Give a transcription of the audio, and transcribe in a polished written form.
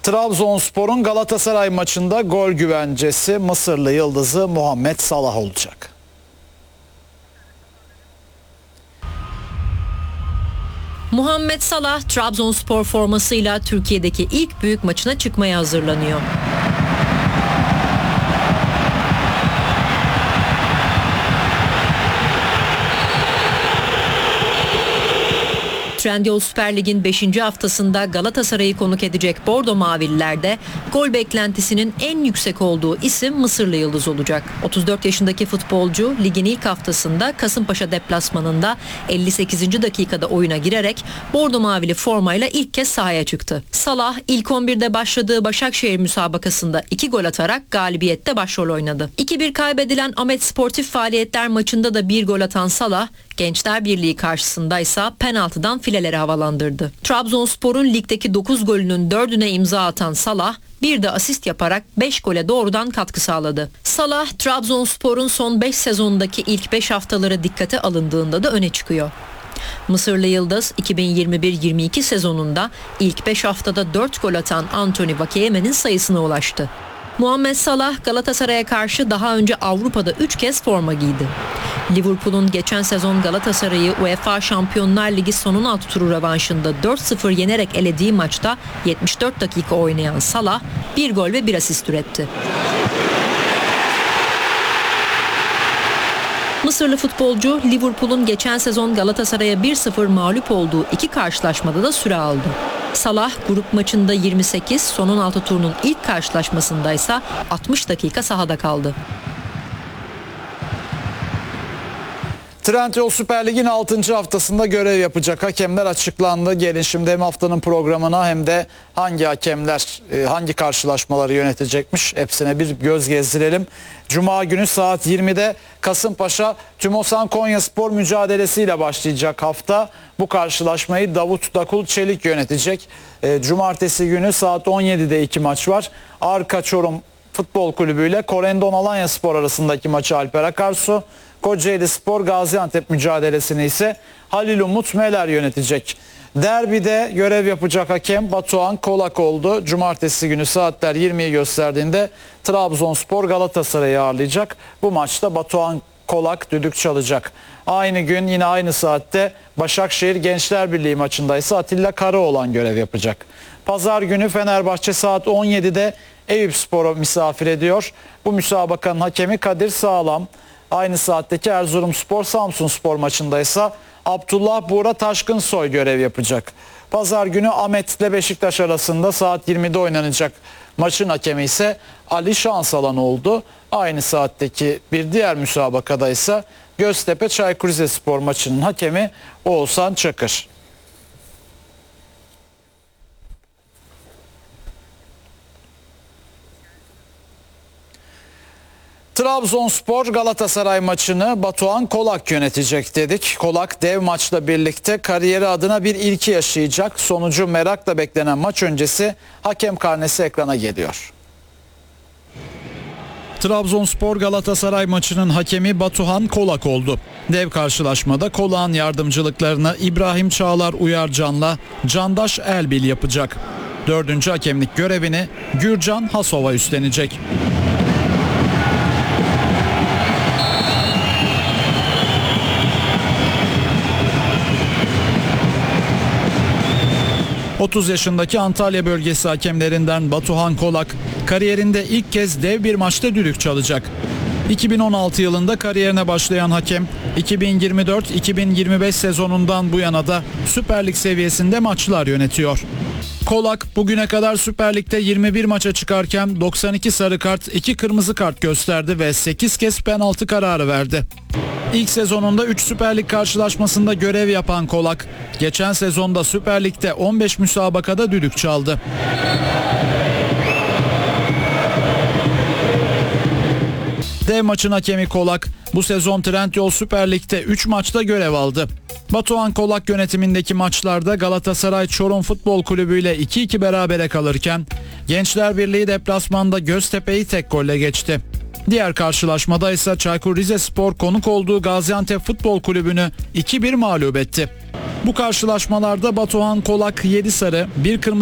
Trabzonspor'un Galatasaray maçında gol güvencesi Mısırlı yıldızı Muhammed Salah olacak. Muhammed Salah, Trabzonspor formasıyla Türkiye'deki ilk büyük maçına çıkmaya hazırlanıyor. Trendyol Süper Lig'in 5. haftasında Galatasaray'ı konuk edecek Bordo Mavililer'de gol beklentisinin en yüksek olduğu isim Mısırlı yıldız olacak. 34 yaşındaki futbolcu ligin ilk haftasında Kasımpaşa deplasmanında 58. dakikada oyuna girerek Bordo Mavili formayla ilk kez sahaya çıktı. Salah ilk 11'de başladığı Başakşehir müsabakasında 2 gol atarak galibiyette başrol oynadı. 2-1 kaybedilen Ahmet Sportif Faaliyetler maçında da 1 gol atan Salah, Gençler Birliği karşısındaysa penaltıdan fileleri havalandırdı. Trabzonspor'un ligdeki 9 golünün 4'üne imza atan Salah, bir de asist yaparak 5 gole doğrudan katkı sağladı. Salah, Trabzonspor'un son 5 sezonundaki ilk 5 haftaları dikkate alındığında da öne çıkıyor. Mısırlı yıldız 2021-22 sezonunda ilk 5 haftada 4 gol atan Anthony Vakeyeme'nin sayısına ulaştı. Muhammed Salah Galatasaray'a karşı daha önce Avrupa'da 3 kez forma giydi. Liverpool'un geçen sezon Galatasaray'ı UEFA Şampiyonlar Ligi son 16 turu rövanşında 4-0 yenerek elediği maçta 74 dakika oynayan Salah 1 gol ve 1 asist üretti. Mısırlı futbolcu Liverpool'un geçen sezon Galatasaray'a 1-0 mağlup olduğu 2 karşılaşmada da süre aldı. Salah grup maçında 28, son 16 turunun ilk karşılaşmasındaysa 60 dakika sahada kaldı. Trendyol Süper Lig'in 6. haftasında görev yapacak hakemler açıklandı. Gelin şimdi hem haftanın programına hem de hangi hakemler hangi karşılaşmaları yönetecekmiş hepsine bir göz gezdirelim. Cuma günü saat 20'de Kasımpaşa Tümosan Konyaspor mücadelesiyle başlayacak hafta. Bu karşılaşmayı Davut Dakul Çelik yönetecek. Cumartesi günü saat 17'de 2 maç var. Arka Çorum Futbol Kulübü ile Korendon Alanyaspor arasındaki maçı Alper Akarsu, Kocaeli Spor Gaziantep mücadelesini ise Halil Umut Meler yönetecek. Derbide görev yapacak hakem Batuhan Kolak oldu. Cumartesi günü saatler 20'yi gösterdiğinde Trabzonspor Galatasaray'ı ağırlayacak. Bu maçta Batuhan Kolak düdük çalacak. Aynı gün yine aynı saatte Başakşehir Gençler Birliği maçında ise Atilla Karaoğlan görev yapacak. Pazar günü Fenerbahçe saat 17'de Eyüpspor'u misafir ediyor. Bu müsabakanın hakemi Kadir Sağlam. Aynı saatteki Erzurumspor Samsunspor maçındaysa Abdullah Buğra Taşkınsoy görev yapacak. Pazar günü Ahmet ile Beşiktaş arasında saat 20'de oynanacak maçın hakemi ise Ali Şansalan oldu. Aynı saatteki bir diğer müsabakada ise Göztepe Çaykur Rizespor maçının hakemi Oğuzhan Çakır. Trabzonspor Galatasaray maçını Batuhan Kolak yönetecek dedik. Kolak dev maçla birlikte kariyeri adına bir ilki yaşayacak. Sonucu merakla beklenen maç öncesi hakem karnesi ekrana geliyor. Trabzonspor Galatasaray maçının hakemi Batuhan Kolak oldu. Dev karşılaşmada Kolak'ın yardımcılıklarını İbrahim Çağlar Uyarcan'la Candaş Elbil yapacak. 4. hakemlik görevini Gürcan Hasova üstlenecek. ...30 yaşındaki Antalya bölgesi hakemlerinden Batuhan Kolak... ...kariyerinde ilk kez dev bir maçta düdük çalacak. 2016 yılında kariyerine başlayan hakem... ...2024-2025 sezonundan bu yana da Süper Lig seviyesinde maçlar yönetiyor. Kolak bugüne kadar Süper Lig'de 21 maça çıkarken 92 sarı kart, 2 kırmızı kart gösterdi ve 8 kez penaltı kararı verdi. İlk sezonunda 3 Süper Lig karşılaşmasında görev yapan Kolak, geçen sezonda Süper Lig'de 15 müsabakada düdük çaldı. Dev maçın hakemi Kolak, bu sezon Trendyol Süper Lig'de 3 maçta görev aldı. Batuhan Kolak yönetimindeki maçlarda Galatasaray Çorum Futbol Kulübü ile 2-2 berabere kalırken Gençler Birliği deplasmanda Göztepe'yi tek golle geçti. Diğer karşılaşmada ise Çaykur Rizespor konuk olduğu Gaziantep Futbol Kulübü'nü 2-1 mağlup etti. Bu karşılaşmalarda Batuhan Kolak 7 sarı, 1 kırmızı